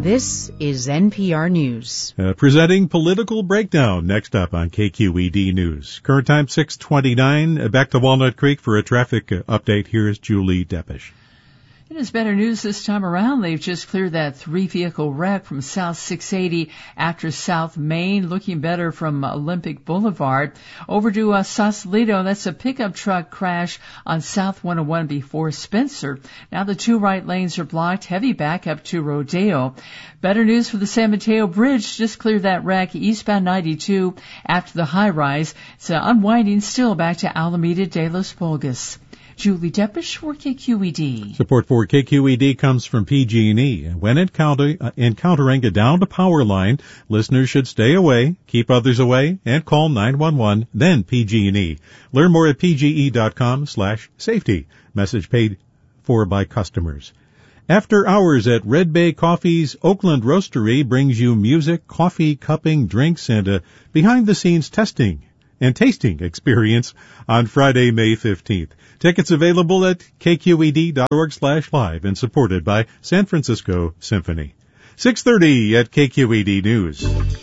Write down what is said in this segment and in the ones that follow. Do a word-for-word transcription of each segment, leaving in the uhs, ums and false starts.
This is N P R News. Uh, presenting Political Breakdown next up on K Q E D News. Current time six twenty-nine. Uh, back to Walnut Creek for a traffic uh, update. Here's Julie Deppish. It is better news this time around. They've just cleared that three-vehicle wreck from South six eighty after South Main, looking better from Olympic Boulevard. Over to uh, Sausalito, that's a pickup truck crash on South one oh one before Spencer. Now the two right lanes are blocked, heavy backup to Rodeo. Better news for the San Mateo Bridge, just cleared that wreck eastbound ninety-two after the high-rise. It's uh, unwinding still back to Alameda de los Pulgas. Julie Deppish for K Q E D. Support for K Q E D comes from P G and E. When encounter, uh, encountering a downed power line, listeners should stay away, keep others away, and call nine one one, then P G and E. Learn more at pge.com slash safety. Message paid for by customers. After hours at Red Bay Coffee's Oakland Roastery brings you music, coffee, cupping, drinks, and a behind-the-scenes testing and tasting experience on Friday, May fifteenth. Tickets available at kqed.org slash live and supported by San Francisco Symphony. six thirty at K Q E D News.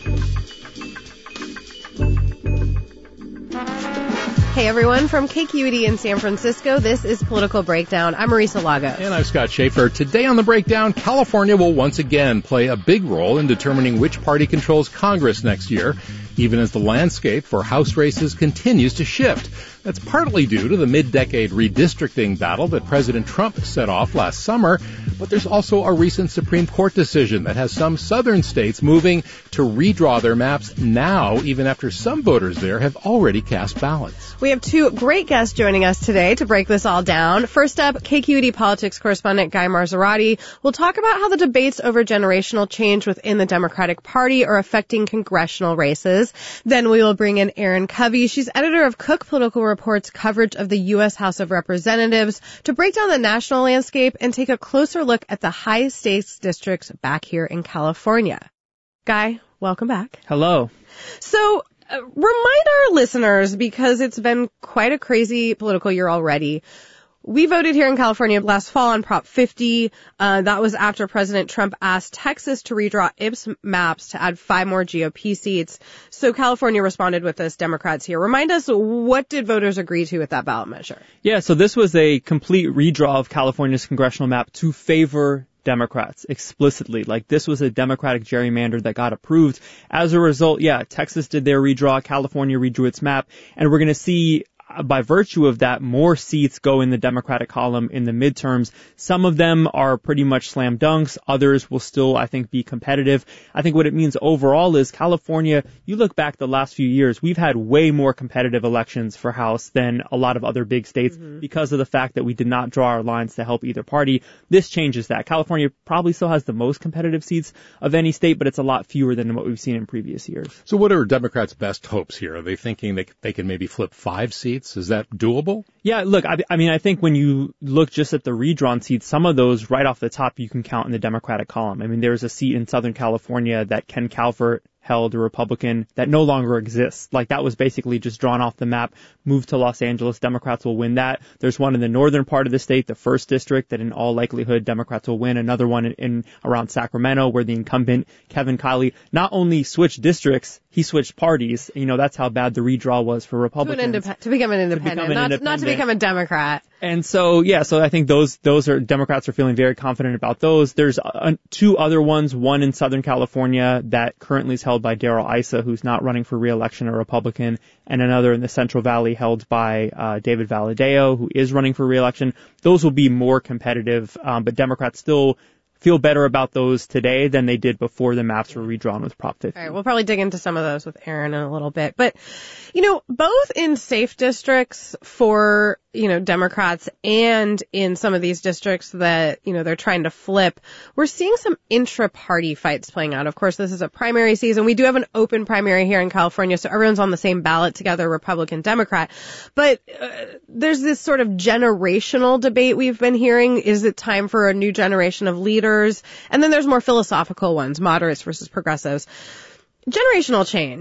Hey everyone, from K Q E D in San Francisco, this is Political Breakdown. I'm Marisa Lagos. And I'm Scott Schaefer. Today on the Breakdown, California will once again play a big role in determining which party controls Congress next year, even as the landscape for House races continues to shift. That's partly due to the mid-decade redistricting battle that President Trump set off last summer, but there's also a recent Supreme Court decision that has some southern states moving to redraw their maps now, even after some voters there have already cast ballots. We have two great guests joining us today to break this all down. First up, K Q E D politics correspondent Guy Marzorati will talk about how the debates over generational change within the Democratic Party are affecting congressional races. Then we will bring in Erin Covey. She's editor of Cook Political Report's coverage of the U S House of Representatives to break down the national landscape and take a closer look at the high-stakes districts back here in California. Guy, welcome back. Hello. So, uh, remind our listeners, because it's been quite a crazy political year already. We voted here in California last fall on Prop fifty. Uh, that was after President Trump asked Texas to redraw its maps to add five more G O P seats. So California responded with this. Democrats here. Remind us, what did voters agree to with that ballot measure? Yeah, so this was a complete redraw of California's congressional map to favor Democrats explicitly. Like, this was a Democratic gerrymander that got approved. As a result, yeah, Texas did their redraw, California redrew its map, and we're going to see, by virtue of that, more seats go in the Democratic column in the midterms. Some of them are pretty much slam dunks. Others will still, I think, be competitive. I think what it means overall is California, you look back the last few years, we've had way more competitive elections for House than a lot of other big states mm-hmm. because of the fact that we did not draw our lines to help either party. This changes that. California probably still has the most competitive seats of any state, but it's a lot fewer than what we've seen in previous years. So what are Democrats' best hopes here? Are they thinking they, they can maybe flip five seats? Is that doable? Yeah, look, I, I mean, I think when you look just at the redrawn seats, some of those right off the top you can count in the Democratic column. I mean, there's a seat in Southern California that Ken Calvert held, a Republican, that no longer exists. Like, that was basically just drawn off the map, moved to Los Angeles. Democrats will win that. There's one in the northern part of the state, the first district, that in all likelihood Democrats will win. Another one in, in around Sacramento, where the incumbent Kevin Kiley not only switched districts, he switched parties. You know, that's how bad the redraw was for Republicans. To, indep- to become an independent, become an not, independent. not to become a Democrat. And so, yeah, so I think those, those are, Democrats are feeling very confident about those. There's uh, two other ones, one in Southern California that currently is held by Darrell Issa, who's not running for re-election, a Republican, and another in the Central Valley held by uh, David Valadao, who is running for re-election. Those will be more competitive, um, but Democrats still feel better about those today than they did before the maps were redrawn with Prop fifty. All right, we'll probably dig into some of those with Erin in a little bit. But, you know, both in safe districts for, you know, Democrats and in some of these districts that, you know, they're trying to flip, we're seeing some intra-party fights playing out. Of course, this is a primary season. We do have an open primary here in California, so everyone's on the same ballot together, Republican, Democrat. But uh, there's this sort of generational debate we've been hearing. Is it time for a new generation of leaders? And then there's more philosophical ones, moderates versus progressives. Generational change.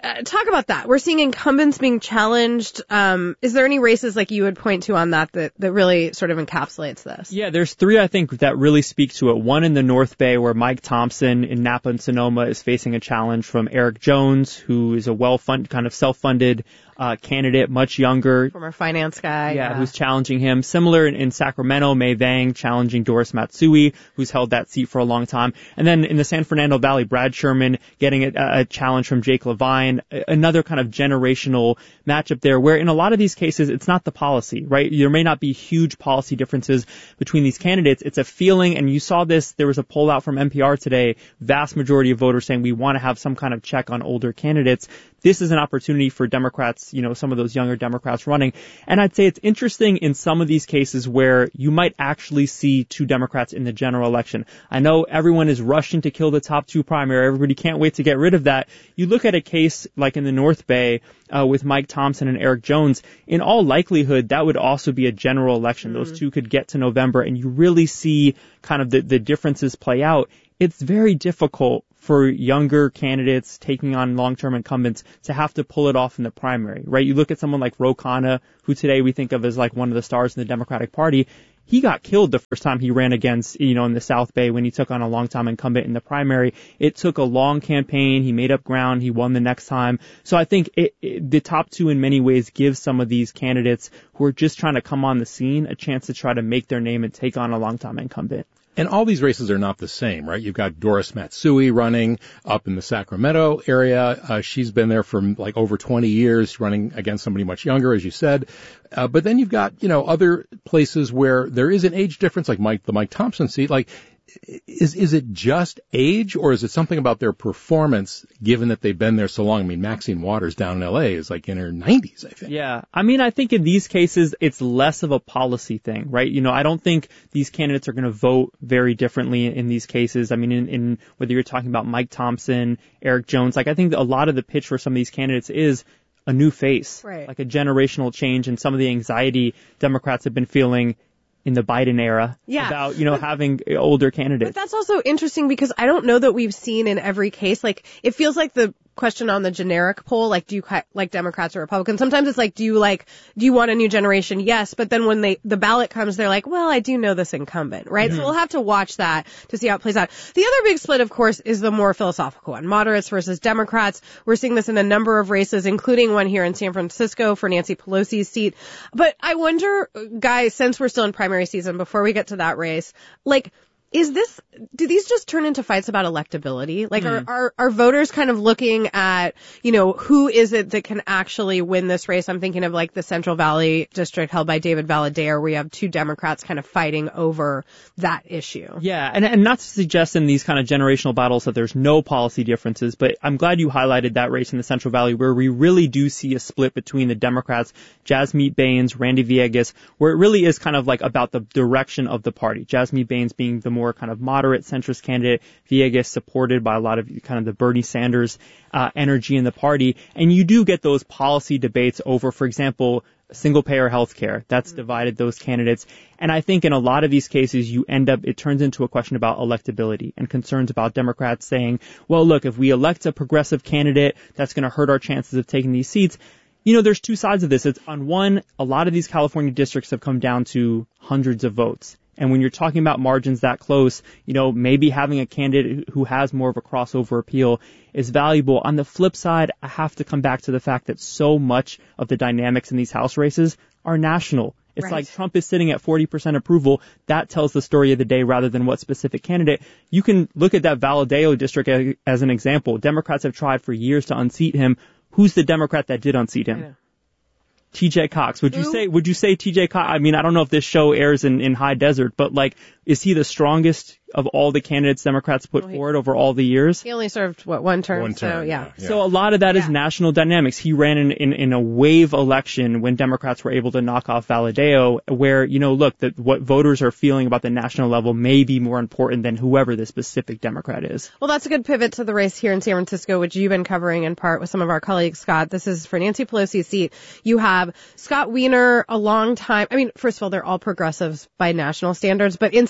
uh, talk about that. We're seeing incumbents being challenged. Um, is there any races like you would point to on that, that that really sort of encapsulates this? Yeah, there's three, I think, that really speak to it. One in the North Bay, where Mike Thompson in Napa and Sonoma is facing a challenge from Eric Jones, who is a well-funded, kind of self-funded uh, candidate, much younger. Former finance guy. Yeah, Yeah, who's challenging him. Similar in, in Sacramento, May Vang challenging Doris Matsui, who's held that seat for a long time. And then in the San Fernando Valley, Brad Sherman getting a, a challenge from Jake Levine, another kind of generational matchup there, where in a lot of these cases, it's not the policy, right? There may not be huge policy differences between these candidates. It's a feeling, and you saw this, there was a poll out from N P R today, vast majority of voters saying we want to have some kind of check on older candidates. This is an opportunity for Democrats, you know, some of those younger Democrats running. And I'd say it's interesting in some of these cases where you might actually see two Democrats in the general election. I know everyone is rushing to kill the top two primary. Everybody can't wait to get rid of that. You look at a case like in the North Bay uh, with Mike Thompson and Eric Jones. In all likelihood, that would also be a general election. Mm-hmm. Those two could get to November, and you really see kind of the, the differences play out. It's very difficult for younger candidates taking on long-term incumbents to have to pull it off in the primary, right? You look at someone like Ro Khanna, who today we think of as like one of the stars in the Democratic Party. He got killed the first time he ran against, you know, in the South Bay when he took on a long-time incumbent in the primary. It took a long campaign. He made up ground. He won the next time. So I think it, it, the top two in many ways give some of these candidates who are just trying to come on the scene a chance to try to make their name and take on a long-time incumbent. And all these races are not the same, right? You've got Doris Matsui running up in the Sacramento area. Uh, she's been there for like over twenty years, running against somebody much younger, as you said. Uh, but then you've got, you know, other places where there is an age difference, like Mike, the Mike Thompson seat. Like, is is it just age, or is it something about their performance, given that they've been there so long? I mean, Maxine Waters down in L A is like in her nineties, I think. Yeah. I mean, I think in these cases, it's less of a policy thing, right? You know, I don't think these candidates are going to vote very differently in these cases. I mean, in, in whether you're talking about Mike Thompson, Eric Jones, like I think a lot of the pitch for some of these candidates is a new face, right, like a generational change, and some of the anxiety Democrats have been feeling in the Biden era yeah. about, you know, having older candidates. But that's also interesting because I don't know that we've seen in every case, like, it feels like the question on the generic poll, like, do you like Democrats or Republicans? Sometimes it's like, do you like, do you want a new generation? Yes. But then when they, the ballot comes, they're like, well, I do know this incumbent, right? Mm-hmm. So we'll have to watch that to see how it plays out. The other big split, of course, is the more philosophical one, moderates versus Democrats. We're seeing this in a number of races, including one here in San Francisco for Nancy Pelosi's seat. But I wonder, guys, since we're still in primary season, before we get to that race, like, is this, do these just turn into fights about electability? Like, mm. are, are, are voters kind of looking at, you know, who is it that can actually win this race? I'm thinking of like the Central Valley district held by David Valadao, where we have two Democrats kind of fighting over that issue. Yeah, and, and not to suggest in these kind of generational battles that there's no policy differences, but I'm glad you highlighted that race in the Central Valley where we really do see a split between the Democrats, Jasmeet Bains, Randy Villegas, where it really is kind of like about the direction of the party. Jasmeet Bains being the more kind of moderate centrist candidate, Villegas supported by a lot of kind of the Bernie Sanders uh, energy in the party. And you do get those policy debates over, for example, single payer health care. That's mm-hmm. divided those candidates. And I think in a lot of these cases, you end up, it turns into a question about electability and concerns about Democrats saying, well, look, if we elect a progressive candidate, that's going to hurt our chances of taking these seats. You know, there's two sides of this. It's on one, a lot of these California districts have come down to hundreds of votes. And when you're talking about margins that close, you know, maybe having a candidate who has more of a crossover appeal is valuable. On the flip side, I have to come back to the fact that so much of the dynamics in these House races are national. It's right. Like Trump is sitting at forty percent approval. That tells the story of the day rather than what specific candidate. You can look at that Valadao district as, as an example. Democrats have tried for years to unseat him. Who's the Democrat that did unseat him? T J Cox. Would you Who? say, would you say T J Cox? I mean, I don't know if this show airs in, in high desert, but like, is he the strongest of all the candidates Democrats put well, he, forward over all the years? He only served, what, one term? One term, so, yeah. yeah. So a lot of that yeah. is national dynamics. He ran in, in, in a wave election when Democrats were able to knock off Valadao, where, you know, look, that what voters are feeling about the national level may be more important than whoever the specific Democrat is. Well, that's a good pivot to the race here in San Francisco, which you've been covering in part with some of our colleagues, Scott. This is for Nancy Pelosi's seat. You have Scott Wiener, a long time, I mean, first of all, they're all progressives by national standards, but in San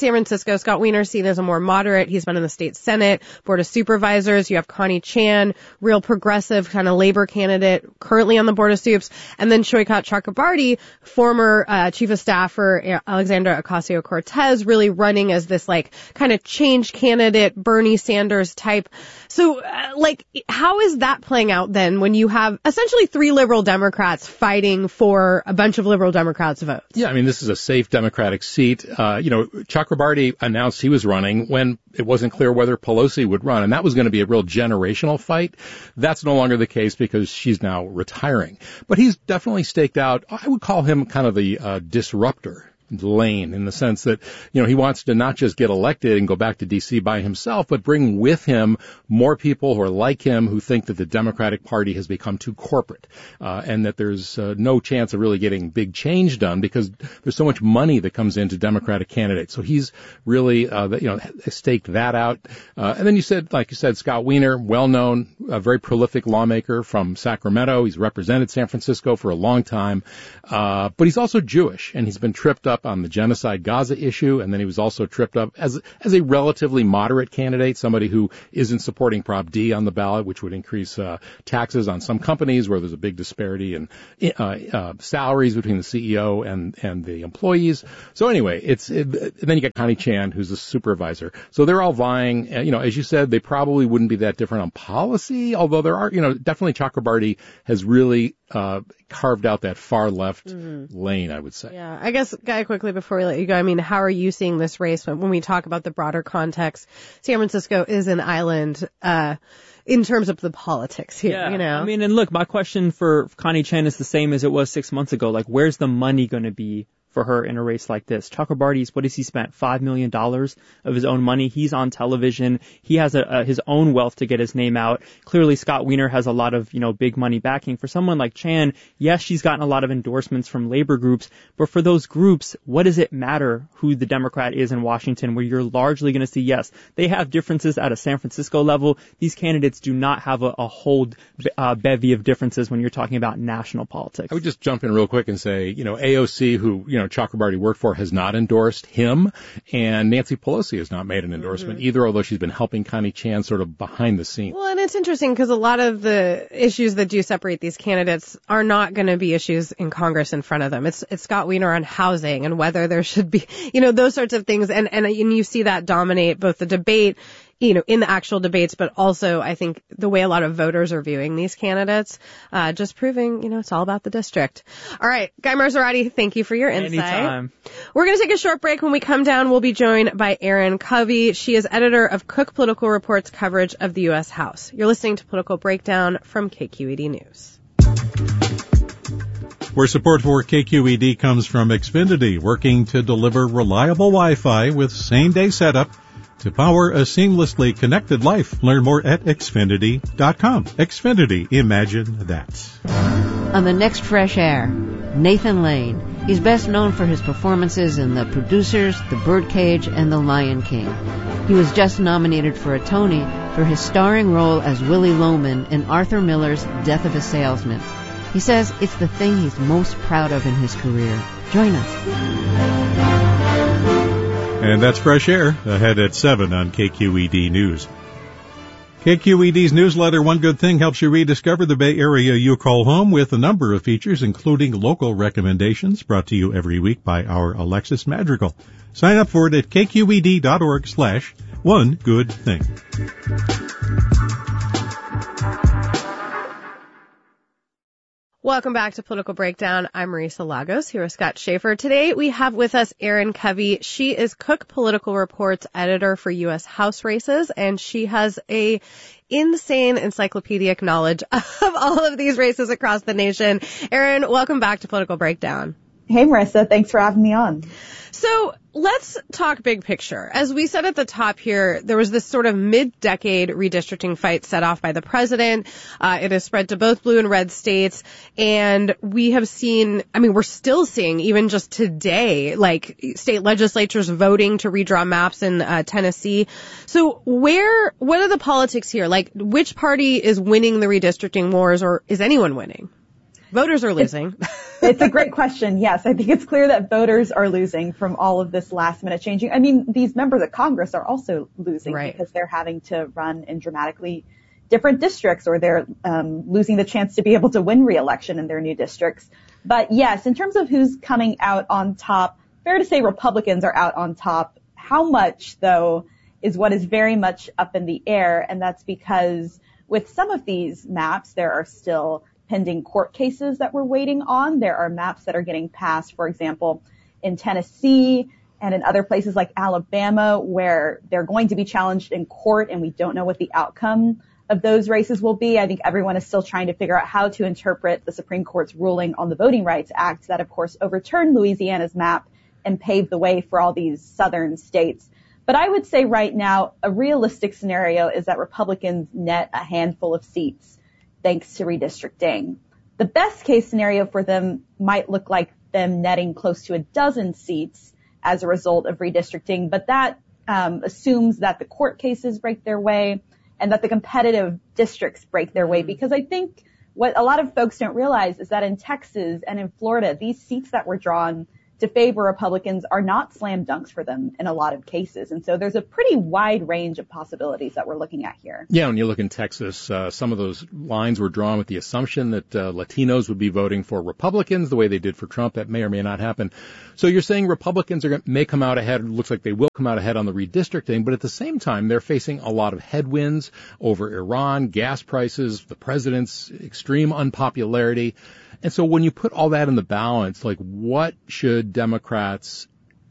San Francisco, Scott Wiener seen as a more moderate. He's been in the state Senate, Board of Supervisors. You have Connie Chan, real progressive kind of labor candidate, currently on the Board of Supes. And then Shoykat Chakrabarti, former uh, chief of staff for Alexandra Ocasio-Cortez, really running as this like kind of change candidate, Bernie Sanders type. So uh, like, how is that playing out then when you have essentially three liberal Democrats fighting for a bunch of liberal Democrats' votes? Yeah, I mean, this is a safe Democratic seat. Uh, you know, Chakrabarti announced he was running when it wasn't clear whether Pelosi would run, and that was going to be a real generational fight. That's no longer the case because she's now retiring. But he's definitely staked out, I would call him kind of the uh, disruptor lane, in the sense that, you know, he wants to not just get elected and go back to D C by himself, but bring with him more people who are like him, who think that the Democratic Party has become too corporate, uh, and that there's uh, no chance of really getting big change done because there's so much money that comes into Democratic candidates. So he's really, uh, you know, staked that out. Uh, and then you said, like you said, Scott Wiener, well-known, a very prolific lawmaker from Sacramento. He's represented San Francisco for a long time, uh, but he's also Jewish, and he's been tripped up on the genocide Gaza issue, and then he was also tripped up as as a relatively moderate candidate, somebody who isn't supporting Prop D on the ballot, which would increase uh, taxes on some companies where there's a big disparity in uh, uh, salaries between the C E O and and the employees. So anyway, it's it, and then you got Connie Chan, who's a supervisor. So they're all vying. Uh, you know, as you said, they probably wouldn't be that different on policy, although there are, you know, definitely Chakrabarti has really uh carved out that far left mm-hmm. lane, I would say. Yeah, I guess, Guy, quickly before we let you go, I mean, how are you seeing this race when, when we talk about the broader context? San Francisco is an island uh in terms of the politics here, yeah, you know? I mean, and look, my question for Connie Chan is the same as it was six months ago. Like, where's the money going to be for her in a race like this? Chakrabarti's, what has he spent? Five million dollars of his own money. He's on television. He has a, a, his own wealth to get his name out. Clearly, Scott Wiener has a lot of, you know, big money backing. For someone like Chan, yes, she's gotten a lot of endorsements from labor groups, but for those groups, what does it matter who the Democrat is in Washington, where you're largely going to see, yes, they have differences at a San Francisco level. These candidates do not have a, a whole uh, bevy of differences when you're talking about national politics. I would just jump in real quick and say, you know, A O C, who, you know, Chakrabarti worked for, has not endorsed him, and Nancy Pelosi has not made an endorsement mm-hmm. either, although she's been helping Connie Chan sort of behind the scenes. Well, and it's interesting because a lot of the issues that do separate these candidates are not going to be issues in Congress in front of them. It's it's Scott Wiener on housing and whether there should be, you know, those sorts of things, and and, and you see that dominate both the debate, you know, in the actual debates, but also I think the way a lot of voters are viewing these candidates, uh, just proving, you know, it's all about the district. All right, Guy Marzorati, thank you for your insight. Anytime. We're going to take a short break. When we come down, we'll be joined by Erin Covey. She is editor of Cook Political Report's coverage of the U S House. You're listening to Political Breakdown from K Q E D News. Where support for K Q E D comes from Xfinity, working to deliver reliable Wi-Fi with same-day setup to power a seamlessly connected life. Learn more at Xfinity dot com. Xfinity, imagine that. On the next Fresh Air, Nathan Lane. He's best known for his performances in The Producers, The Birdcage, and The Lion King. He was just nominated for a Tony for his starring role as Willie Loman in Arthur Miller's Death of a Salesman. He says it's the thing he's most proud of in his career. Join us. And that's Fresh Air, ahead at seven on K Q E D News. K Q E D's newsletter, One Good Thing, helps you rediscover the Bay Area you call home with a number of features, including local recommendations, brought to you every week by our Alexis Madrigal. Sign up for it at kqed.org slash one good thing. Welcome back to Political Breakdown. I'm Marisa Lagos, here with Scott Schaefer. Today we have with us Erin Covey. She is Cook Political Report's editor for U S House races, and she has a insane encyclopedic knowledge of all of these races across the nation. Erin, welcome back to Political Breakdown. Hey, Marissa. Thanks for having me on. So let's talk big picture. As we said at the top here, there was this sort of mid-decade redistricting fight set off by the president. Uh, it has spread to both blue and red states. And we have seen, I mean, we're still seeing, even just today, like state legislatures voting to redraw maps in uh, Tennessee. So where, what are the politics here? Like, which party is winning the redistricting wars, or is anyone winning? Voters are losing. It's a great question. Yes, I think it's clear that voters are losing from all of this last minute changing. I mean, these members of Congress are also losing right. because they're having to run in dramatically different districts, or they're um, losing the chance to be able to win re-election in their new districts. But yes, in terms of who's coming out on top, fair to say Republicans are out on top. How much, though, is what is very much up in the air, and that's because with some of these maps, there are still pending court cases that we're waiting on. There are maps that are getting passed, for example, in Tennessee and in other places like Alabama, where they're going to be challenged in court, and we don't know what the outcome of those races will be. I think everyone is still trying to figure out how to interpret the Supreme Court's ruling on the Voting Rights Act that, of course, overturned Louisiana's map and paved the way for all these southern states. But I would say right now, a realistic scenario is that Republicans net a handful of seats thanks to redistricting. The best case scenario for them might look like them netting close to a dozen seats as a result of redistricting, but that um, assumes that the court cases break their way and that the competitive districts break their way, because I think what a lot of folks don't realize is that in Texas and in Florida, these seats that were drawn to favor Republicans are not slam dunks for them in a lot of cases. And so there's a pretty wide range of possibilities that we're looking at here. Yeah, when you look in Texas, uh, some of those lines were drawn with the assumption that uh, Latinos would be voting for Republicans the way they did for Trump. That may or may not happen. So you're saying Republicans are gonna, may come out ahead. It looks like they will come out ahead on the redistricting, but at the same time, they're facing a lot of headwinds over Iran, gas prices, the president's extreme unpopularity. And so when you put all that in the balance, like what should Democrats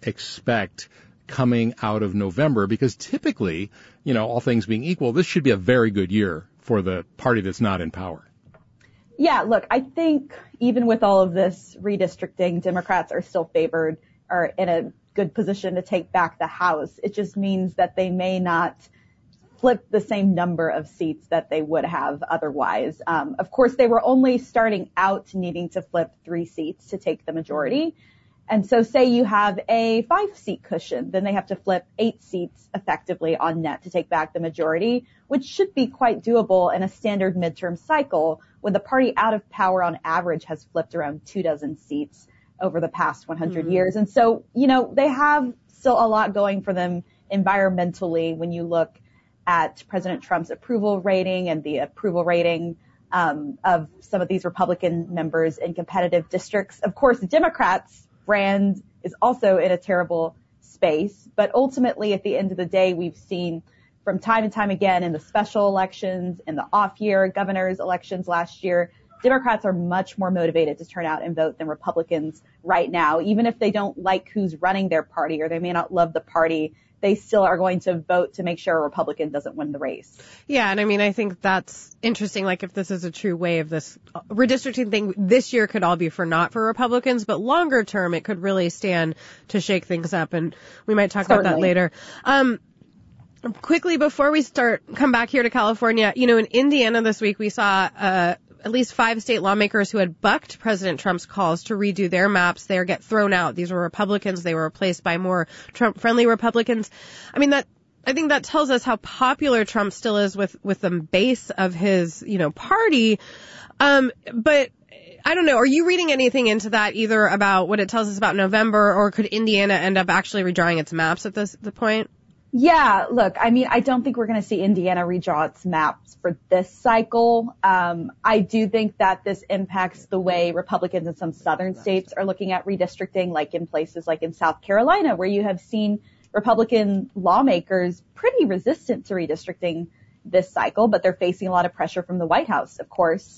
expect coming out of November? Because typically, you know, all things being equal, this should be a very good year for the party that's not in power. Yeah, look, I think even with all of this redistricting, Democrats are still favored, are in a good position to take back the House. It just means that they may not flip the same number of seats that they would have otherwise. Um, of course, they were only starting out needing to flip three seats to take the majority. And so say you have a five-seat cushion, then they have to flip eight seats effectively on net to take back the majority, which should be quite doable in a standard midterm cycle when the party out of power on average has flipped around two dozen seats over the past one hundred mm-hmm. years. And so, you know, they have still a lot going for them environmentally when you look at President Trump's approval rating and the approval rating um, of some of these Republican members in competitive districts. Of course, Democrats' brand is also in a terrible space, but ultimately at the end of the day, we've seen from time and time again in the special elections, in the off-year governor's elections last year, Democrats are much more motivated to turn out and vote than Republicans right now. Even if they don't like who's running their party or they may not love the party, they still are going to vote to make sure a Republican doesn't win the race. Yeah, and I mean, I think that's interesting. Like, if this is a true way of this redistricting thing, this year could all be for not for Republicans, but longer term, it could really stand to shake things up, and we might talk Certainly. about that later. Um, quickly, before we start, come back here to California, you know, in Indiana this week, we saw uh at least five state lawmakers who had bucked President Trump's calls to redo their maps. They get thrown out. These were Republicans. They were replaced by more Trump-friendly Republicans. I mean, that I think that tells us how popular Trump still is with with the base of his, you know, party. Um, but I don't know. Are you reading anything into that, either about what it tells us about November, or could Indiana end up actually redrawing its maps at this the point? Yeah, look, I mean, I don't think we're going to see Indiana redraw its maps for this cycle. Um, I do think that this impacts the way Republicans in some southern states are looking at redistricting, like in places like in South Carolina, where you have seen Republican lawmakers pretty resistant to redistricting this cycle, but they're facing a lot of pressure from the White House, of course.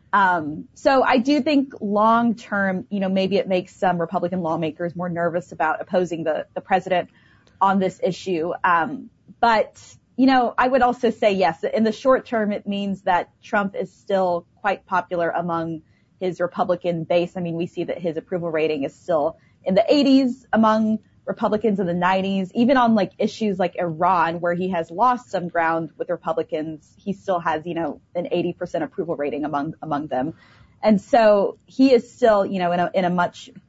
Um, so I do think long term, you know, maybe it makes some Republican lawmakers more nervous about opposing the, the president on this issue. Um, but, you know, I would also say, yes, in the short term, it means that Trump is still quite popular among his Republican base. I mean, we see that his approval rating is still in the eighties among Republicans, in the nineties, even on like issues like Iran, where he has lost some ground with Republicans. He still has, you know, an eighty percent approval rating among, among them. And so he is still, you know, in a, in a much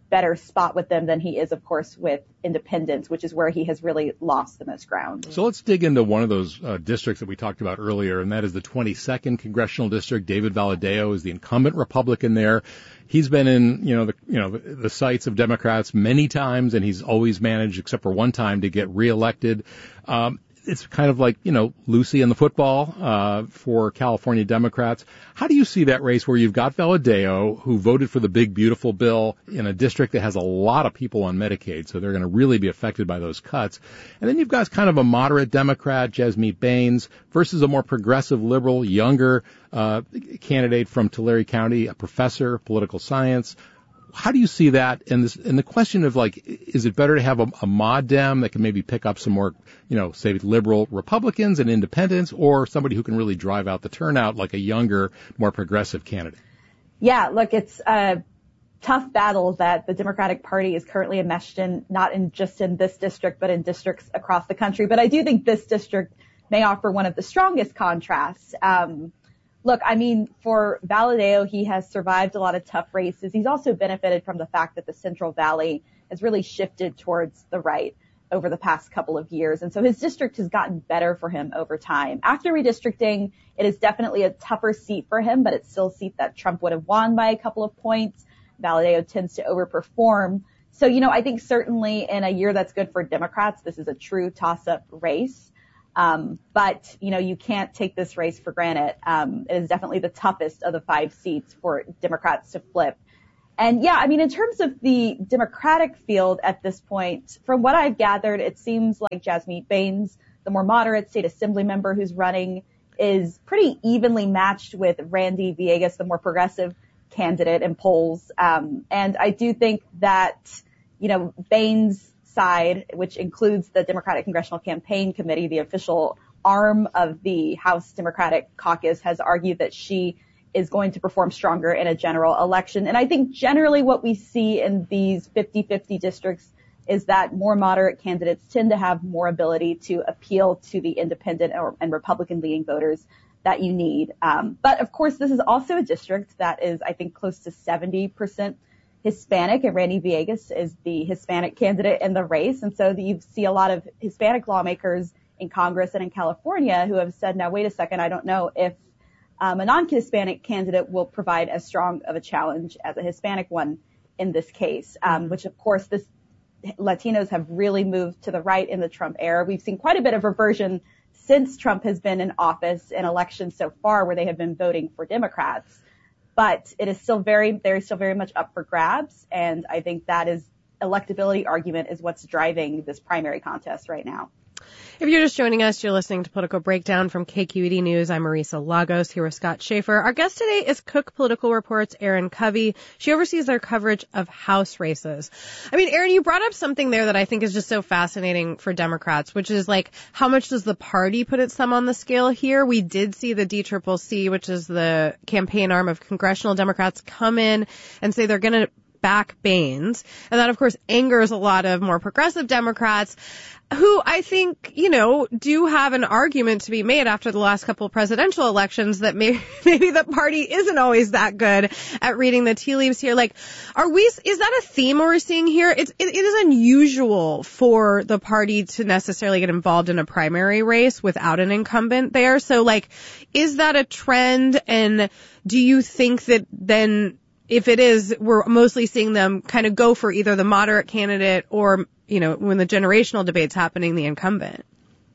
better spot with them than he is, of course, with independents, which is where he has really lost the most ground. So let's dig into one of those uh, districts that we talked about earlier, and that is the twenty-second Congressional District. David Valadao is the incumbent Republican there. He's been in, you know, the, you know, the, the sights of Democrats many times, and he's always managed, except for one time, to get reelected. Um, It's kind of like, you know, Lucy and the football uh, for California Democrats. How do you see that race where you've got Valadao, who voted for the big, beautiful bill in a district that has a lot of people on Medicaid, so they're going to really be affected by those cuts. And then you've got kind of a moderate Democrat, Jasmeet Bains, versus a more progressive, liberal, younger uh, candidate from Tulare County, a professor of political science. How do you see that? And this, and the question of, like, is it better to have a, a mod dem that can maybe pick up some more, you know, say liberal Republicans and independents, or somebody who can really drive out the turnout like a younger, more progressive candidate? Yeah, look, it's a tough battle that the Democratic Party is currently enmeshed in, not in just in this district, but in districts across the country. But I do think this district may offer one of the strongest contrasts. Um, Look, I mean, for Valadao, he has survived a lot of tough races. He's also benefited from the fact that the Central Valley has really shifted towards the right over the past couple of years. And so his district has gotten better for him over time. After redistricting, it is definitely a tougher seat for him, but it's still a seat that Trump would have won by a couple of points. Valadao tends to overperform. So, you know, I think certainly in a year that's good for Democrats, this is a true toss-up race. Um, but, you know, you can't take this race for granted. Um, it is definitely the toughest of the five seats for Democrats to flip. And yeah, I mean, in terms of the Democratic field at this point, from what I've gathered, it seems like Jasmeet Bains, the more moderate state assembly member who's running, is pretty evenly matched with Randy Villegas, the more progressive candidate in polls. Um, and I do think that, you know, Bains' side, which includes the Democratic Congressional Campaign Committee, the official arm of the House Democratic Caucus, has argued that she is going to perform stronger in a general election. And I think generally what we see in these fifty-fifty districts is that more moderate candidates tend to have more ability to appeal to the independent or, and Republican-leaning voters that you need. Um, but of course, this is also a district that is, I think, close to seventy percent Hispanic, and Randy Villegas is the Hispanic candidate in the race. And so you see a lot of Hispanic lawmakers in Congress and in California who have said, now, wait a second, I don't know if um, a non-Hispanic candidate will provide as strong of a challenge as a Hispanic one in this case, um, which, of course, this Latinos have really moved to the right in the Trump era. We've seen quite a bit of reversion since Trump has been in office in elections so far where they have been voting for Democrats. But it is still very, they're still very much up for grabs. And I think that is electability argument is what's driving this primary contest right now. If you're just joining us, you're listening to Political Breakdown from K Q E D News. I'm Marisa Lagos here with Scott Schaefer. Our guest today is Cook Political Report's Erin Covey. She oversees their coverage of House races. I mean, Erin, you brought up something there that I think is just so fascinating for Democrats, which is like, how much does the party put its thumb on the scale here? We did see the D C C C, which is the campaign arm of congressional Democrats, come in and say they're going to back Bains. And that, of course, angers a lot of more progressive Democrats who I think, you know, do have an argument to be made after the last couple of presidential elections that maybe, maybe the party isn't always that good at reading the tea leaves here. Like, are we, is that a theme we're seeing here? It's, it, it is unusual for the party to necessarily get involved in a primary race without an incumbent there. So, like, is that a trend? And do you think that then, if it is, we're mostly seeing them kind of go for either the moderate candidate or, you know, when the generational debate's happening, the incumbent?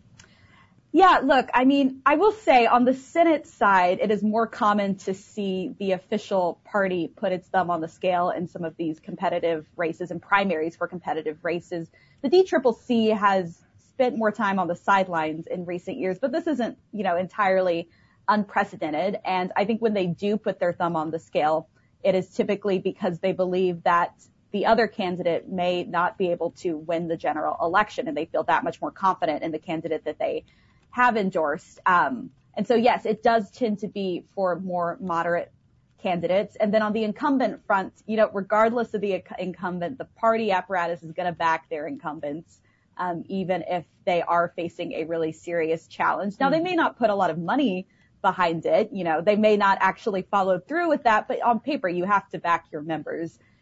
Yeah, look, I mean, I will say on the Senate side, it is more common to see the official party put its thumb on the scale in some of these competitive races and primaries for competitive races. The D C C C has spent more time on the sidelines in recent years, but this isn't, you know, entirely unprecedented. And I think when they do put their thumb on the scale, it is typically because they believe that the other candidate may not be able to win the general election, and they feel that much more confident in the candidate that they have endorsed. Um, and so, yes, it does tend to be for more moderate candidates. And then on the incumbent front, you know, regardless of the incumbent, the party apparatus is going to back their incumbents, um, even if they are facing a really serious challenge. Now, they may not put a lot of money behind it. You know, they may not actually follow through with that, but on paper, you have to back your members.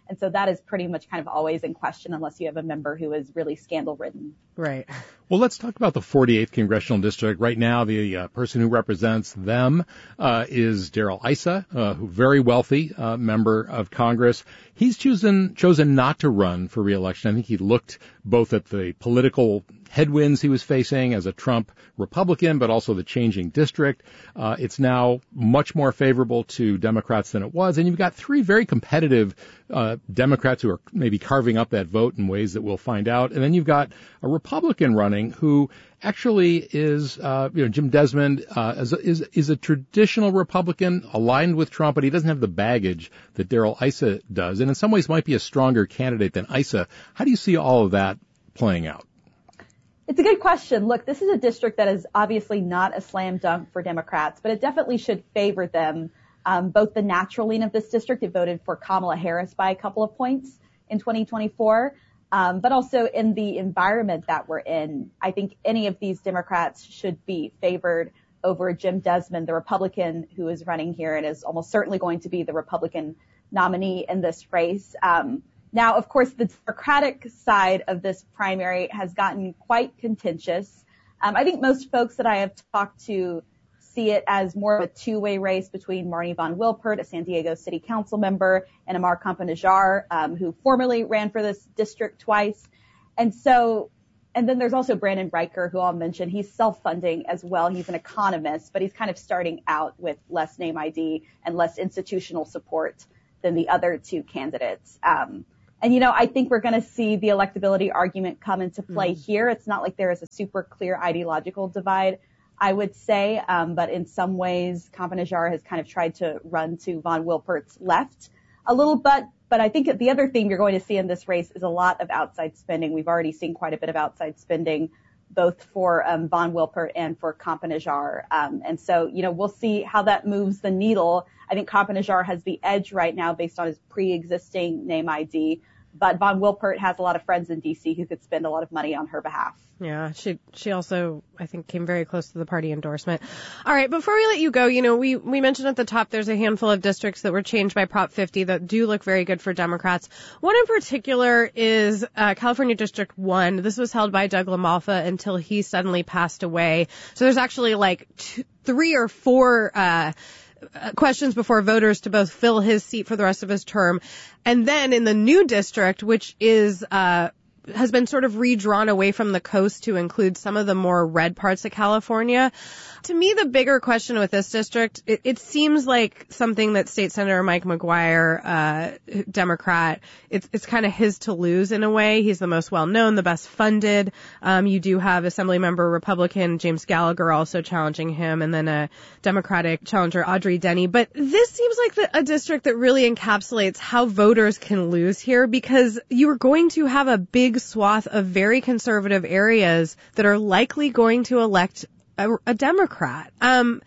And so that is pretty much kind of always in question unless you have a member who is really scandal-ridden. Right. Well, let's talk about the forty-eighth Congressional District. Right now, the uh, person who represents them uh, is Darrell Issa, a very wealthy uh, member of Congress. He's chosen chosen not to run for re-election. I think he looked both at the political headwinds he was facing as a Trump Republican, but also the changing district. Uh, it's now much more favorable to Democrats than it was. And you've got three very competitive uh, Democrats who are maybe carving up that vote in ways that we'll find out. And then you've got a Republican running who actually is, uh, you know, Jim Desmond uh, is, is is a traditional Republican aligned with Trump, but he doesn't have the baggage that Darrell Issa does. And in some ways might be a stronger candidate than Issa. How do you see all of that playing out? It's a good question. Look, this is a district that is obviously not a slam dunk for Democrats, but it definitely should favor them. Um, both the natural lean of this district, it voted for Kamala Harris by a couple of points in twenty twenty-four, um, but also in the environment that we're in. I think any of these Democrats should be favored over Jim Desmond, the Republican who is running here and is almost certainly going to be the Republican nominee in this race. Um, Now, of course, the Democratic side of this primary has gotten quite contentious. Um, I think most folks that I have talked to see it as more of a two-way race between Marnie Von Wilpert, a San Diego City Council member, and Amar Campa-Najjar, um, who formerly ran for this district twice. And so, and then there's also Brandon Riker, who I'll mention. He's self-funding as well. He's an economist, but he's kind of starting out with less name I D and less institutional support than the other two candidates. Um, And, you know, I think we're going to see the electability argument come into play mm. here. It's not like there is a super clear ideological divide, I would say. Um, but in some ways, Campa-Najjar has kind of tried to run to Von Wilpert's left a little bit. But I think the other thing you're going to see in this race is a lot of outside spending. We've already seen quite a bit of outside spending, both for um, Von Wilpert and for Campa-Najjar. Um, and so, you know, we'll see how that moves the needle. I think Campa-Najjar has the edge right now based on his pre-existing name I D. But Von Wilpert has a lot of friends in D C who could spend a lot of money on her behalf. Yeah, she she also, I think, came very close to the party endorsement. All right, before we let you go, you know, we, we mentioned at the top there's a handful of districts that were changed by Prop fifty that do look very good for Democrats. One in particular is uh, California District one. This was held by Doug LaMalfa until he suddenly passed away. So there's actually like two, three or four uh questions before voters to both fill his seat for the rest of his term. And then in the new district, which is uh has been sort of redrawn away from the coast to include some of the more red parts of California. To me, the bigger question with this district, it, it seems like something that State Senator Mike McGuire, uh, Democrat, it's, it's kind of his to lose in a way. He's the most well-known, the best funded. Um, you do have Assemblymember Republican James Gallagher also challenging him, and then a Democratic challenger, Audrey Denny. But this seems like the, a district that really encapsulates how voters can lose here, because you are going to have a big swath of very conservative areas that are likely going to elect a, a Democrat. Um,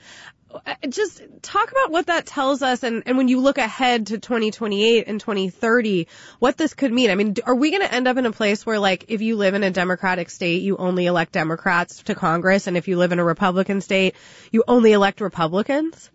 just talk about what that tells us, and, and when you look ahead to twenty twenty-eight and twenty thirty, what this could mean. I mean, are we going to end up in a place where, like, if you live in a Democratic state, you only elect Democrats to Congress, and if you live in a Republican state, you only elect Republicans?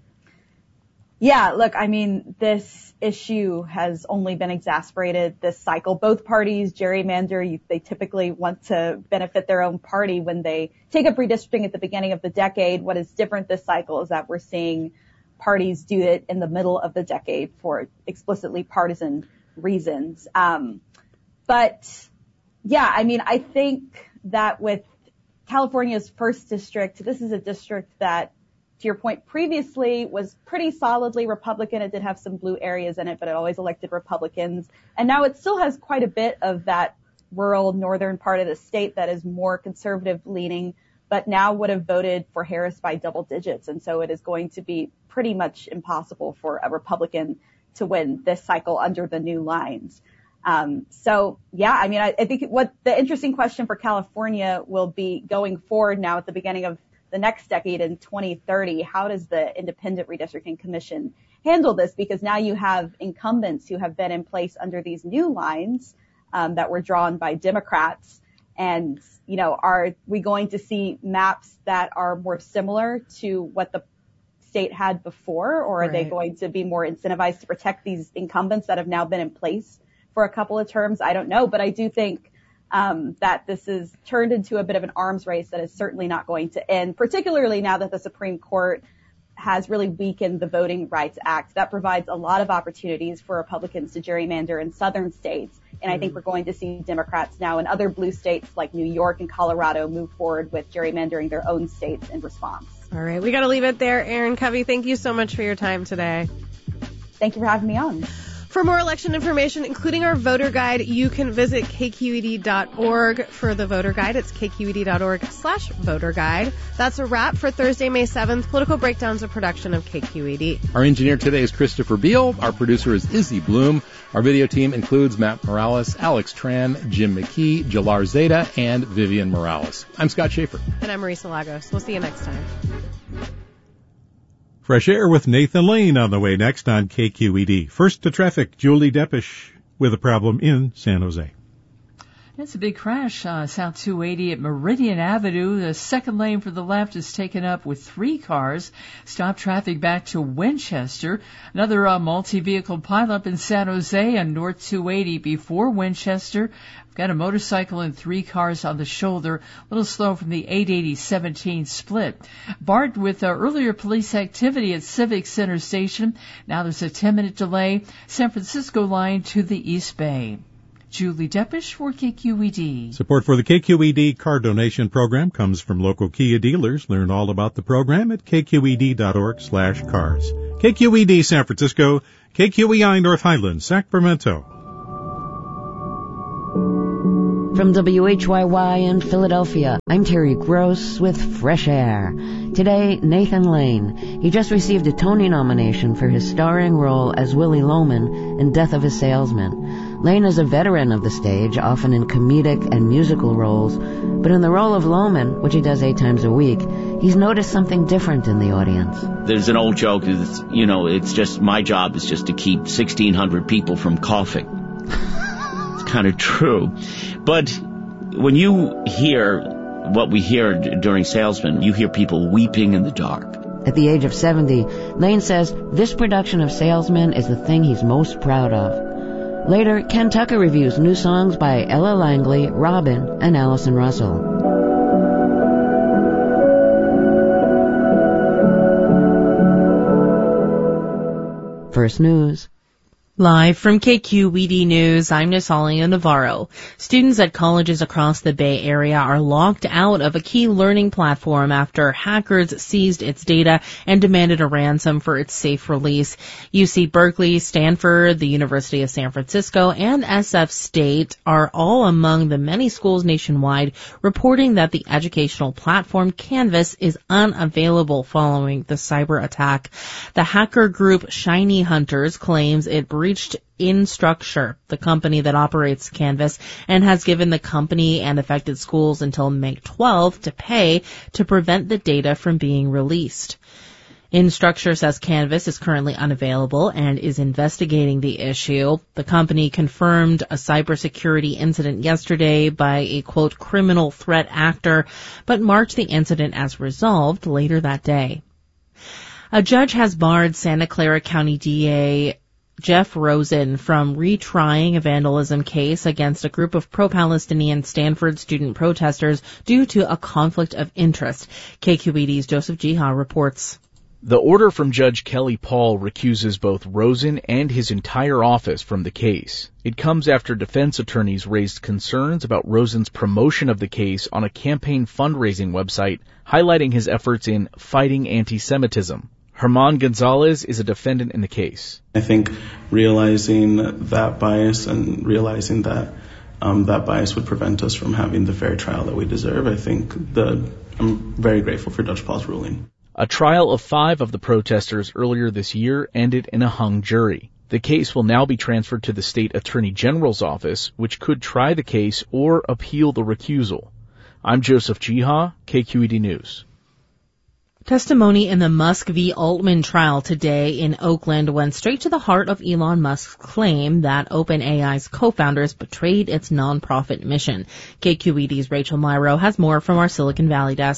Yeah, look, I mean, this issue has only been exacerbated this cycle. Both parties gerrymander. They typically want to benefit their own party when they take up redistricting at the beginning of the decade. What is different this cycle is that we're seeing parties do it in the middle of the decade for explicitly partisan reasons. Um, but yeah, I mean, I think that with California's first district, this is a district that, to your point, previously was pretty solidly Republican. It did have some blue areas in it, but it always elected Republicans. And now it still has quite a bit of that rural northern part of the state that is more conservative leaning, but now would have voted for Harris by double digits. And so it is going to be pretty much impossible for a Republican to win this cycle under the new lines. Um, so yeah, I mean, I, I think what the interesting question for California will be going forward now at the beginning of the next decade in twenty thirty, how does the Independent Redistricting Commission handle this? Because now you have incumbents who have been in place under these new lines um, that were drawn by Democrats. And, you know, are we going to see maps that are more similar to what the state had before, or are Right. they going to be more incentivized to protect these incumbents that have now been in place for a couple of terms? I don't know, but I do think um, that this is turned into a bit of an arms race that is certainly not going to end, particularly now that the Supreme Court has really weakened the Voting Rights Act. That provides a lot of opportunities for Republicans to gerrymander in southern states. And I think we're going to see Democrats now in other blue states like New York and Colorado move forward with gerrymandering their own states in response. All right, we got to leave it there. Erin Covey, thank you so much for your time today. Thank you for having me on. For more election information, including our voter guide, you can visit K Q E D dot org for the voter guide. It's K Q E D dot org slash voter guide. That's a wrap for Thursday, May seventh. Political Breakdown's a production of K Q E D. Our engineer today is Christopher Beal. Our producer is Izzy Bloom. Our video team includes Matt Morales, Alex Tran, Jim McKee, Jalar Zeta, and Vivian Morales. I'm Scott Schaefer. And I'm Marisa Lagos. We'll see you next time. Fresh Air with Nathan Lane on the way next on K Q E D. First to traffic, Julie Deppish with a problem in San Jose. It's a big crash, uh, South two eighty at Meridian Avenue. The second lane for the left is taken up with three cars. Stop traffic back to Winchester. Another uh, multi-vehicle pileup in San Jose on North two eighty before Winchester. We've got a motorcycle and three cars on the shoulder. A little slow from the eight eighty seventeen split. Bart with uh, earlier police activity at Civic Center Station. Now there's a ten-minute delay. San Francisco line to the East Bay. Julie Deppish for K Q E D. Support for the K Q E D car donation program comes from local Kia dealers. Learn all about the program at K Q E D dot org slash cars. K Q E D San Francisco, K Q E I North Highlands, Sacramento. From W H Y Y in Philadelphia, I'm Terry Gross with Fresh Air. Today, Nathan Lane. He just received a Tony nomination for his starring role as Willie Loman in Death of a Salesman. Lane is a veteran of the stage, often in comedic and musical roles, but in the role of Loman, which he does eight times a week, he's noticed something different in the audience. There's an old joke, it's, you know, it's just, my job is just to keep sixteen hundred people from coughing. It's kind of true. But when you hear what we hear during Salesman, you hear people weeping in the dark. At the age of seventy, Lane says this production of Salesman is the thing he's most proud of. Later, Ken Tucker reviews new songs by Ella Langley, Robin, and Allison Russell. First News. Live from K Q E D News, I'm Natalia Navarro. Students at colleges across the Bay Area are locked out of a key learning platform after hackers seized its data and demanded a ransom for its safe release. U C Berkeley, Stanford, the University of San Francisco, and S F State are all among the many schools nationwide reporting that the educational platform Canvas is unavailable following the cyber attack. The hacker group Shiny Hunters claims it reached Instructure, the company that operates Canvas, and has given the company and affected schools until May twelfth to pay to prevent the data from being released. Instructure says Canvas is currently unavailable and is investigating the issue. The company confirmed a cybersecurity incident yesterday by a, quote, criminal threat actor, but marked the incident as resolved later that day. A judge has barred Santa Clara County D A Jeff Rosen from retrying a vandalism case against a group of pro-Palestinian Stanford student protesters due to a conflict of interest. K Q E D's Joseph Jiha reports. The order from Judge Kelly Paul recuses both Rosen and his entire office from the case. It comes after defense attorneys raised concerns about Rosen's promotion of the case on a campaign fundraising website highlighting his efforts in fighting anti-Semitism. Herman Gonzalez is a defendant in the case. I think realizing that bias and realizing that um, that bias would prevent us from having the fair trial that we deserve, I think the I'm very grateful for Judge Paul's ruling. A trial of five of the protesters earlier this year ended in a hung jury. The case will now be transferred to the state attorney general's office, which could try the case or appeal the recusal. I'm Joseph Jiha, K Q E D News. Testimony in the Musk v. Altman trial today in Oakland went straight to the heart of Elon Musk's claim that OpenAI's co-founders betrayed its nonprofit mission. K Q E D's Rachel Myrow has more from our Silicon Valley desk.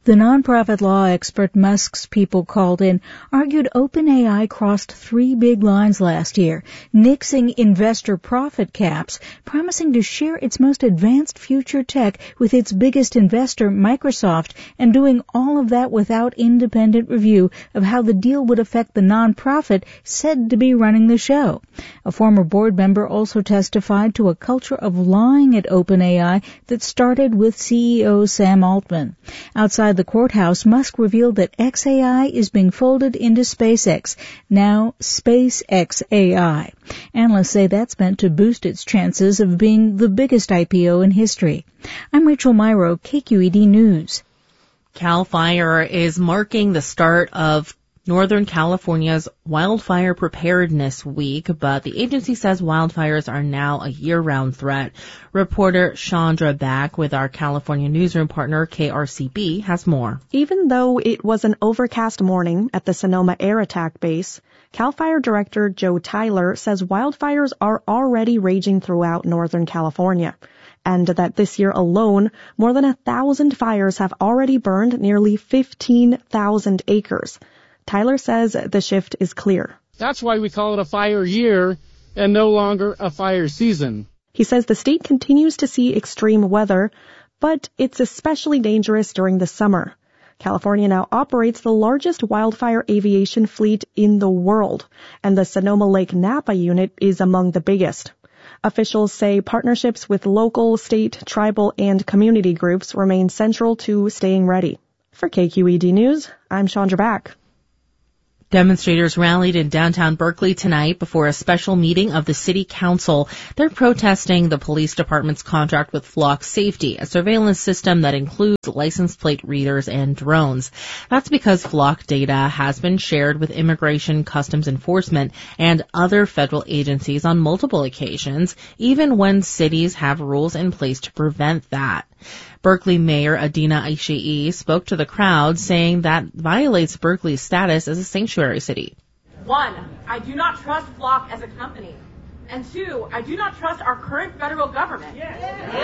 The nonprofit law expert Musk's people called in argued OpenAI crossed three big lines last year, nixing investor profit caps, promising to share its most advanced future tech with its biggest investor, Microsoft, and doing all of that without independent review of how the deal would affect the nonprofit said to be running the show. A former board member also testified to a culture of lying at OpenAI that started with C E O Sam Altman. Outside the courthouse, Musk revealed that X A I is being folded into SpaceX, now SpaceX A I. Analysts say that's meant to boost its chances of being the biggest I P O in history. I'm Rachel Myrow, K Q E D News. CAL FIRE is marking the start of Northern California's Wildfire Preparedness Week, but the agency says wildfires are now a year-round threat. Reporter Chandra Back with our California newsroom partner K R C B has more. Even though it was an overcast morning at the Sonoma Air Attack Base, CAL FIRE Director Joe Tyler says wildfires are already raging throughout Northern California, and that this year alone, more than a thousand fires have already burned nearly fifteen thousand acres. Tyler says the shift is clear. That's why we call it a fire year and no longer a fire season. He says the state continues to see extreme weather, but it's especially dangerous during the summer. California now operates the largest wildfire aviation fleet in the world, and the Sonoma Lake Napa unit is among the biggest. Officials say partnerships with local, state, tribal, and community groups remain central to staying ready. For K Q E D News, I'm Chandra Back. Demonstrators rallied in downtown Berkeley tonight before a special meeting of the city council. They're protesting the police department's contract with Flock Safety, a surveillance system that includes license plate readers and drones. That's because Flock data has been shared with Immigration, Customs Enforcement, and other federal agencies on multiple occasions, even when cities have rules in place to prevent that. Berkeley Mayor Adina Aishei spoke to the crowd, saying that violates Berkeley's status as a sanctuary city. One, I do not trust Flock as a company. And two, I do not trust our current federal government. Yes.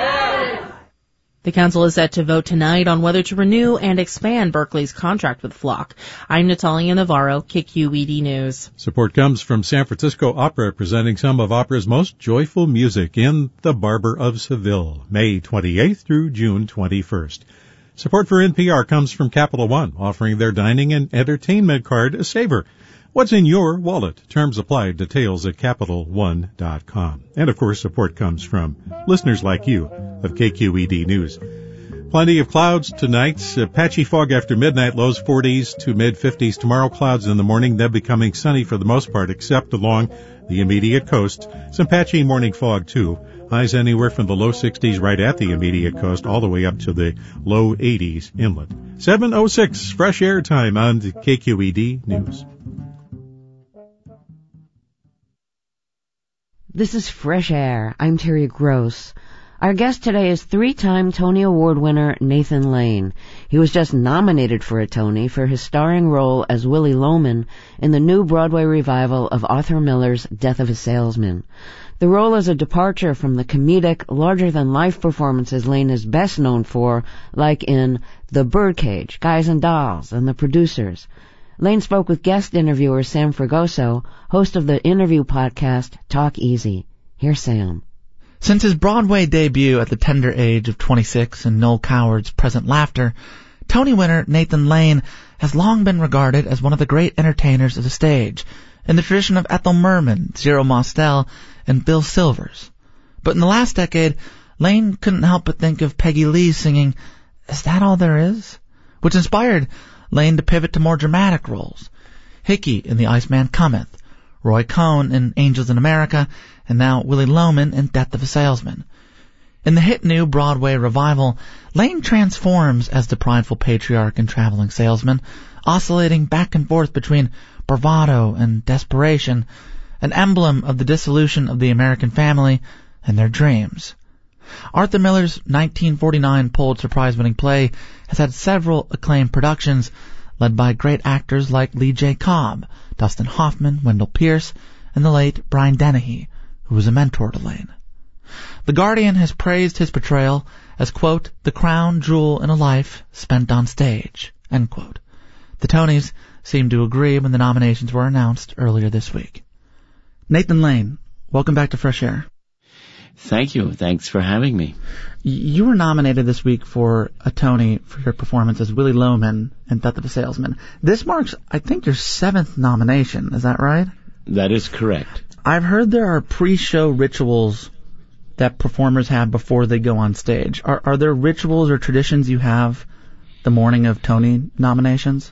Yes. The council is set to vote tonight on whether to renew and expand Berkeley's contract with Flock. I'm Natalia Navarro, K Q E D News. Support comes from San Francisco Opera, presenting some of opera's most joyful music in The Barber of Seville, May twenty-eighth through June twenty-first. Support for N P R comes from Capital One, offering their dining and entertainment card a saver. What's in your wallet? Terms apply. Details at Capital One dot com. And, of course, support comes from listeners like you of K Q E D News. Plenty of clouds tonight. Uh, patchy fog after midnight, lows forties to mid-fifties. Tomorrow, clouds in the morning, then becoming sunny for the most part, except along the immediate coast. Some patchy morning fog, too. Highs anywhere from the low sixties right at the immediate coast all the way up to the low eighties inland. seven oh six, fresh air time on K Q E D News. This is Fresh Air. I'm Terry Gross. Our guest today is three-time Tony Award winner Nathan Lane. He was just nominated for a Tony for his starring role as Willie Loman in the new Broadway revival of Arthur Miller's Death of a Salesman. The role is a departure from the comedic, larger-than-life performances Lane is best known for, like in The Birdcage, Guys and Dolls, and The Producers. Lane spoke with guest interviewer Sam Fragoso, host of the interview podcast Talk Easy. Here's Sam. Since his Broadway debut at the tender age of twenty-six in Noel Coward's Present Laughter, Tony winner Nathan Lane has long been regarded as one of the great entertainers of the stage, in the tradition of Ethel Merman, Zero Mostel, and Bill Silvers. But in the last decade, Lane couldn't help but think of Peggy Lee singing, "Is That All There Is?" which inspired Lane to pivot to more dramatic roles. Hickey in The Iceman Cometh, Roy Cohn in Angels in America, and now Willie Loman in Death of a Salesman. In the hit new Broadway revival, Lane transforms as the prideful patriarch and traveling salesman, oscillating back and forth between bravado and desperation, an emblem of the dissolution of the American family and their dreams. Arthur Miller's nineteen forty-nine Pulitzer Prize-winning play has had several acclaimed productions, led by great actors like Lee J. Cobb, Dustin Hoffman, Wendell Pierce, and the late Brian Dennehy, who was a mentor to Lane. The Guardian has praised his portrayal as, quote, the crown jewel in a life spent on stage, end quote. The Tonys seemed to agree when the nominations were announced earlier this week. Nathan Lane, welcome back to Fresh Air. Thank you. Thanks for having me. You were nominated this week for a Tony for your performance as Willy Loman in Death of a Salesman. This marks, I think, your seventh nomination. Is that right? That is correct. I've heard there are pre-show rituals that performers have before they go on stage. Are, are there rituals or traditions you have the morning of Tony nominations?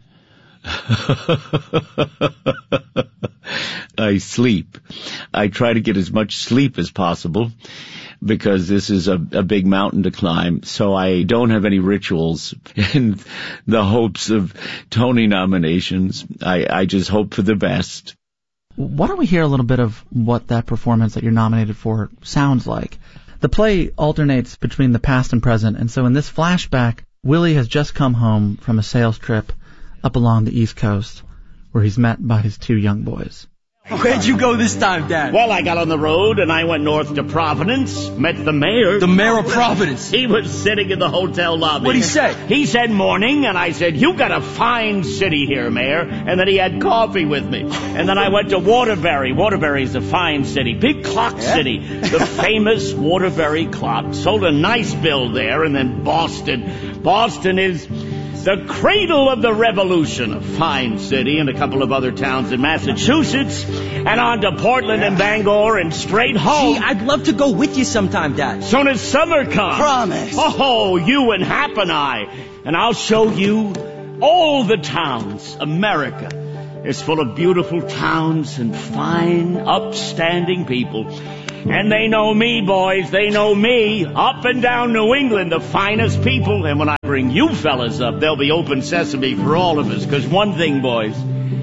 I sleep. I try to get as much sleep as possible because this is a, a big mountain to climb. So I don't have any rituals in the hopes of Tony nominations. I, I just hope for the best. Why don't we hear a little bit of what that performance that you're nominated for sounds like? The play alternates between the past and present, and so in this flashback, Willie has just come home from a sales trip up along the East Coast, where he's met by his two young boys. Where'd you go this time, Dad? Well, I got on the road and I went north to Providence, met the mayor. The mayor of Providence? He was sitting in the hotel lobby. What'd he say? He said morning, and I said, you got a fine city here, Mayor. And then he had coffee with me. And then I went to Waterbury. Waterbury's a fine city, big clock yeah? city. The famous Waterbury clock. Sold a nice bill there. And then Boston. Boston is the cradle of the revolution, a fine city, and a couple of other towns in Massachusetts, and on to Portland and Bangor and straight home. Gee, I'd love to go with you sometime, Dad. Soon as summer comes. Promise. Oh, you and Hap and I, and I'll show you all the towns. America is full of beautiful towns and fine, upstanding people. And they know me, boys. They know me. Up and down New England, the finest people. And when I bring you fellas up, there'll be open sesame for all of us. Because one thing, boys,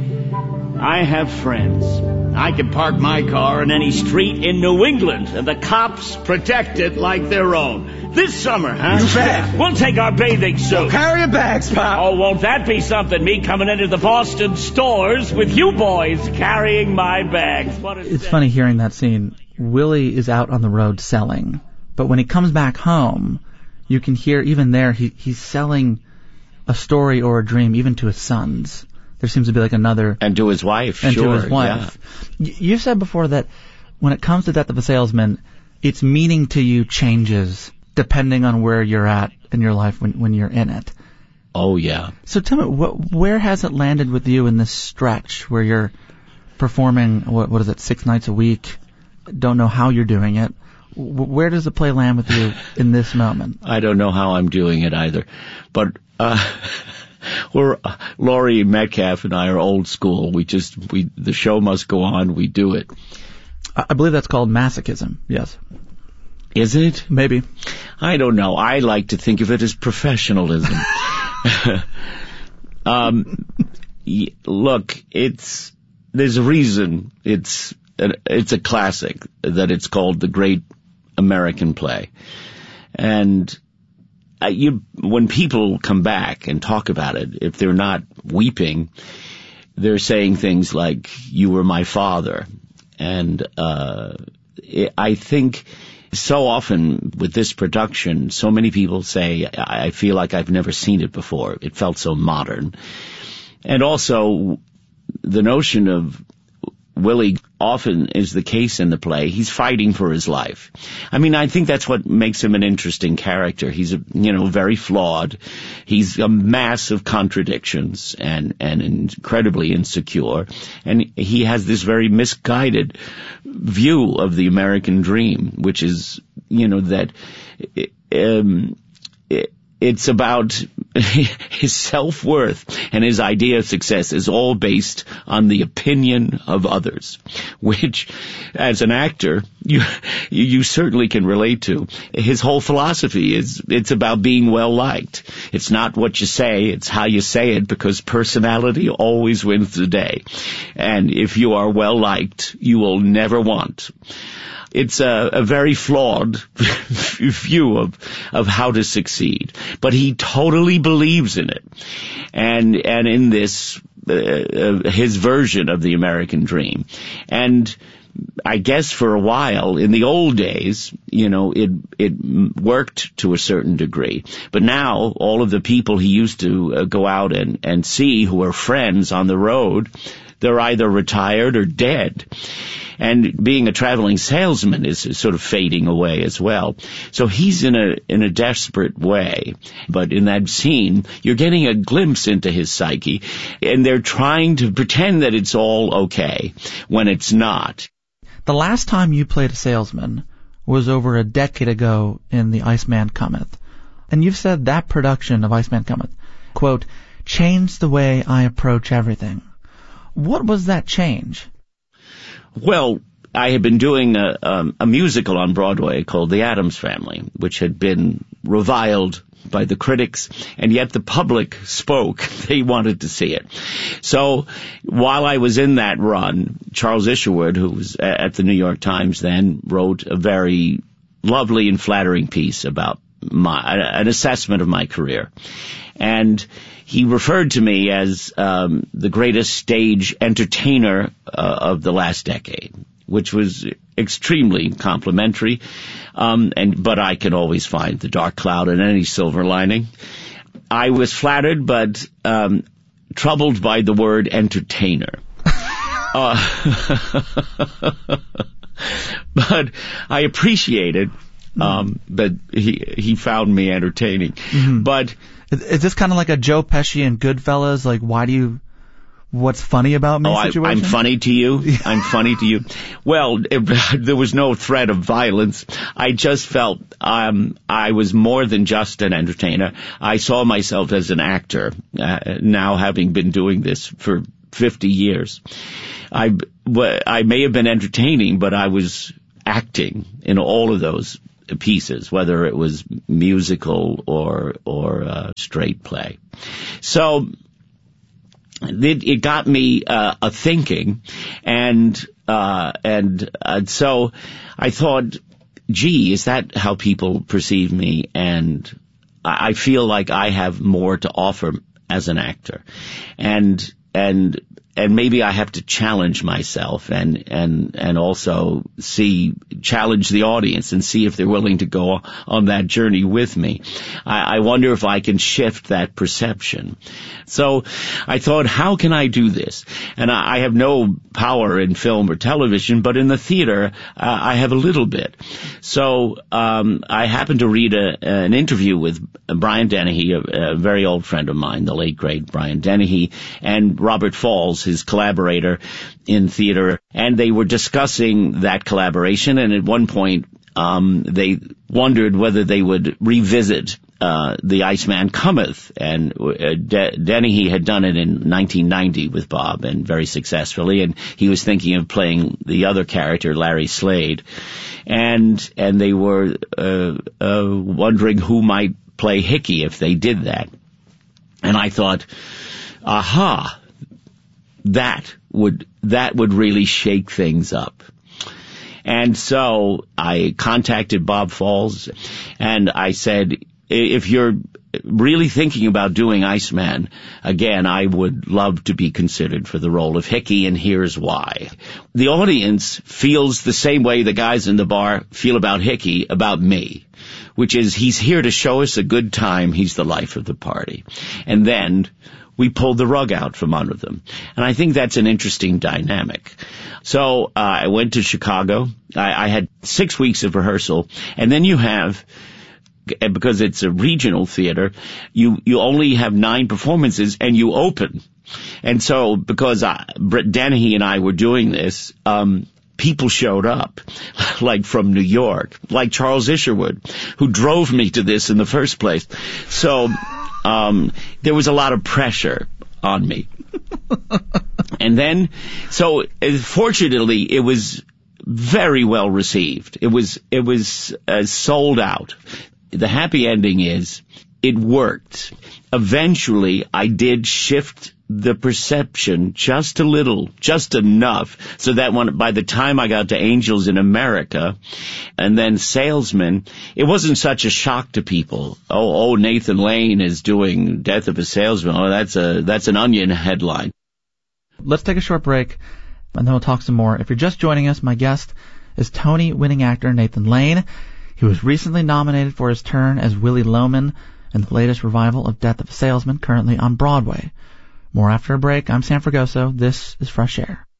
I have friends. I can park my car in any street in New England, and the cops protect it like their own. This summer, huh? You bet. We'll take our bathing suits. We'll carry your bags, Pop. Oh, won't that be something? Me coming into the Boston stores with you boys carrying my bags. What a It's day. funny hearing that scene. Willie is out on the road selling, but when he comes back home, you can hear even there he, he's selling a story or a dream even to his sons. There seems to be like another... And to his wife, and sure. to his wife. Yeah. You said before that when it comes to Death of a Salesman, its meaning to you changes depending on where you're at in your life when, when you're in it. Oh, yeah. So tell me, what, where has it landed with you in this stretch where you're performing, what, what is it, six nights a week? Don't know how you're doing it. Where does the play land with you in this moment? I don't know how I'm doing it either. But uh, we're uh, Laurie Metcalf and I are old school. We just we the show must go on. We do it. I believe that's called masochism. Yes. Is it? Maybe. I don't know. I like to think of it as professionalism. um, look, it's there's a reason it's. It's a classic that it's called The Great American Play. And uh, you, when people come back and talk about it, if they're not weeping, they're saying things like, you were my father. And uh, it, I think so often with this production, so many people say, I feel like I've never seen it before. It felt so modern. And also the notion of Willie often is the case in the play. He's fighting for his life. I mean, I think that's what makes him an interesting character. He's, a, you know, very flawed. He's a mass of contradictions and, and incredibly insecure. And he has this very misguided view of the American dream, which is, you know, that um, it, it's about his self-worth and his idea of success is all based on the opinion of others, which, as an actor, you you certainly can relate to. His whole philosophy is it's about being well-liked. It's not what you say, it's how you say it, because personality always wins the day. And if you are well-liked, you will never want. It's a, a very flawed view of, of how to succeed. But he totally believes in it. And, and in this, uh, uh, his version of the American dream. And I guess for a while, in the old days, you know, it it worked to a certain degree. But now, all of the people he used to uh, go out and, and see who are friends on the road, they're either retired or dead. And being a traveling salesman is sort of fading away as well. So he's in a in a desperate way. But in that scene, you're getting a glimpse into his psyche, and they're trying to pretend that it's all okay when it's not. The last time you played a salesman was over a decade ago in The Iceman Cometh. And you've said that production of Iceman Cometh, quote, changed the way I approach everything. What was that change? Well, I had been doing a, um, a musical on Broadway called The Addams Family, which had been reviled by the critics, and yet the public spoke. They wanted to see it. So while I was in that run, Charles Isherwood, who was at the New York Times then, wrote a very lovely and flattering piece about my, an assessment of my career. And he referred to me as um, the greatest stage entertainer uh, of the last decade, which was extremely complimentary. Um, and but I can always find the dark cloud in any silver lining. I was flattered, but um, troubled by the word entertainer. uh, but I appreciated. Um, but he he found me entertaining. Mm-hmm. But is this kind of like a Joe Pesci and Goodfellas? Like, why do you? What's funny about me? Oh, I, situation? I'm funny to you. I'm funny to you. Well, it, there was no threat of violence. I just felt um, I was more than just an entertainer. I saw myself as an actor. Uh, now, having been doing this for fifty years, I I may have been entertaining, but I was acting in all of those pieces, whether it was musical or or uh, straight play. So it, it got me uh, a thinking, and uh, and uh, so I thought, gee, is that how people perceive me? And I feel like I have more to offer as an actor, and and. And maybe I have to challenge myself and, and, and also see, challenge the audience and see if they're willing to go on that journey with me. I, I wonder if I can shift that perception. So I thought, how can I do this? And I, I have no power in film or television, but in the theater, uh, I have a little bit. So, um, I happened to read a, an interview with Brian Dennehy, a, a very old friend of mine, the late great Brian Dennehy, and Robert Falls, his collaborator in theater, and they were discussing that collaboration, and at one point um they wondered whether they would revisit uh The Iceman Cometh, and uh, De- Dennehy had done it in nineteen ninety with Bob, and very successfully, and he was thinking of playing the other character, Larry Slade, and and they were uh, uh wondering who might play Hickey if they did that. And I thought, aha, that would that would really shake things up. And so I contacted Bob Falls, and I said, if you're really thinking about doing Iceman, again, I would love to be considered for the role of Hickey, and here's why. The audience feels the same way the guys in the bar feel about Hickey, about me, which is he's here to show us a good time, he's the life of the party. And then we pulled the rug out from under them. And I think that's an interesting dynamic. So uh, I went to Chicago. I, I had six weeks of rehearsal. And then you have, because it's a regional theater, you, you only have nine performances and you open. And so because I, Britt Dennehy and I were doing this, um, people showed up, like from New York, like Charles Isherwood, who drove me to this in the first place. So Um, there was a lot of pressure on me. And then, so fortunately, it was very well received. It was, it was uh, sold out. The happy ending is it worked. Eventually, I did shift the perception just a little, just enough, so that when, by the time I got to Angels in America and then Salesman, it wasn't such a shock to people. Oh, oh, Nathan Lane is doing Death of a Salesman. Oh, that's a, that's an Onion headline. Let's take a short break. And then we'll talk some more. If you're just joining us, my guest is Tony-winning actor Nathan Lane. He was recently nominated for his turn as Willie Loman in the latest revival of Death of a Salesman, currently on Broadway. More after a break. I'm Sam Fragoso. This is Fresh Air.